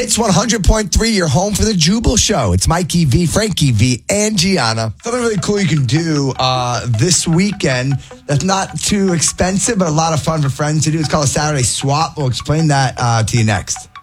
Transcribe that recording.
Hits 100.3, your home for the Jubal Show. It's Mikey V, Frankie V, and Gianna. Something really cool you can do this weekend that's not too expensive, but a lot of fun for friends to do. It's called a Saturday Swap. We'll explain that to you next.